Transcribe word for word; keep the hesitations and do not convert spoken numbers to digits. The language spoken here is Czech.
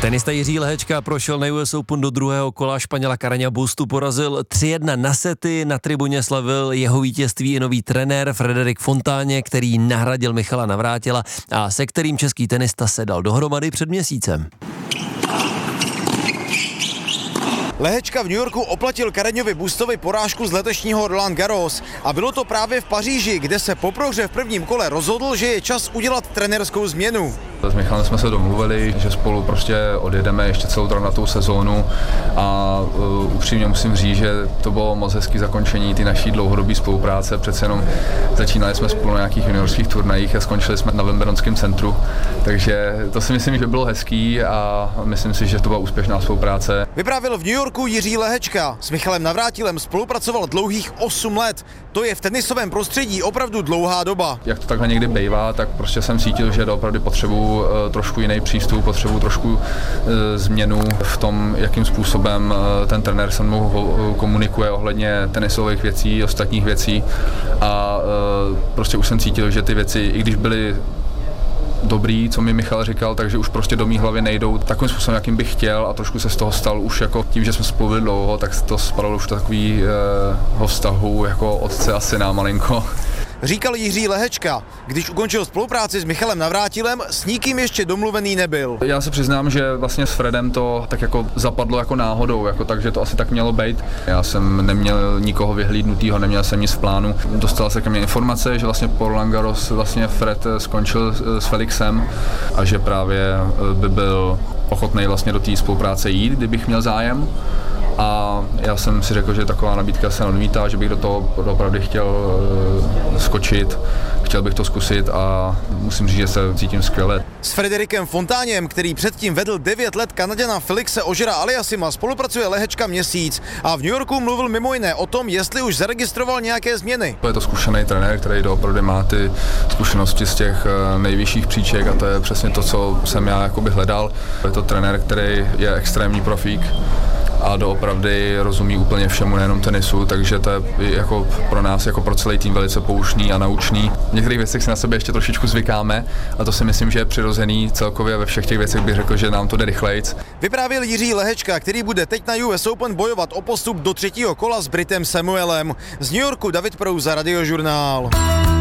Tenista Jiří Lehečka prošel na U S Open do druhého kola, Španěla Carreña Bustu porazil tři jedna na sety, na tribuně slavil jeho vítězství i nový trenér Frédéric Fontaně, který nahradil Michala Navrátila a se kterým český tenista se dal dohromady před měsícem. Lehečka v New Yorku oplatil Carreñovi Bustovi porážku z letošního Roland Garros a bylo to právě v Paříži, kde se po prohře v prvním kole rozhodl, že je čas udělat trenérskou změnu. S Michalem jsme se domluvili, že spolu prostě odjedeme ještě celou travnatou sezónu a uh, upřímně musím říct, že to bylo moc hezký zakončení ty naší dlouhodobé spolupráce. Přece jenom začínali jsme spolu na nějakých juniorských turnajích a skončili jsme na Wimbledonském centru, takže to si myslím, že bylo hezký a myslím si, že to byla úspěšná spolupráce. Vyprávěl v New Yorku Jiří Lehečka. S Michalem Navrátilem spolupracoval dlouhých osm let. To je v tenisovém prostředí opravdu dlouhá doba. Jak to takhle někdy bývá, tak prostě jsem cítil, že opravdu potřebuji uh, trošku jiný přístup, potřebuji trošku uh, změnu v tom, jakým způsobem uh, ten trenér se mnou uh, komunikuje ohledně tenisových věcí, ostatních věcí a uh, prostě už jsem cítil, že ty věci, i když byly dobrý, co mi Michal říkal, takže už prostě do mý hlavy nejdou takovým způsobem, jakým bych chtěl a trošku se z toho stal už jako tím, že jsme spolu byli dlouho, tak to spadalo už do takového uh, vztahu jako otce a syna malinko. Říkal Jiří Lehečka, když ukončil spolupráci s Michalem Navrátilem, s nikým ještě domluvený nebyl. Já se přiznám, že vlastně s Fredem to tak jako zapadlo jako náhodou, jako takže to asi tak mělo být. Já jsem neměl nikoho vyhlídnutýho, neměl jsem nic v plánu. Dostala se ke mně informace, že vlastně po Roland Garros vlastně Fred skončil s Felixem a že právě by byl ochotný vlastně do té spolupráce jít, kdybych měl zájem. A já jsem si řekl, že taková nabídka se odmítá, že bych do toho opravdu chtěl uh, skočit, chtěl bych to zkusit a musím říct, že se cítím skvěle. S Frédéricem Fontáněm, který předtím vedl devět let Kanaděna Felixe Auger-Aliassima, spolupracuje Lehečka měsíc a v New Yorku mluvil mimo jiné o tom, jestli už zaregistroval nějaké změny. Je to zkušený trenér, který opravdu má ty zkušenosti z těch nejvyšších příček a to je přesně to, co jsem já jakoby hledal. Je to trenér, který je extrémní profík a doopravdy rozumí úplně všemu, nejenom tenisu, takže to je jako pro nás, jako pro celý tým velice poučný a naučný. V některých věcech si na sebe ještě trošičku zvykáme a to si myslím, že je přirozený celkově ve všech těch věcech bych řekl, že nám to jde rychlejc. Vyprávěl Jiří Lehečka, který bude teď na U S Open bojovat o postup do třetího kola s Britem Samuelem. Z New Yorku David Prouza, Radiožurnál.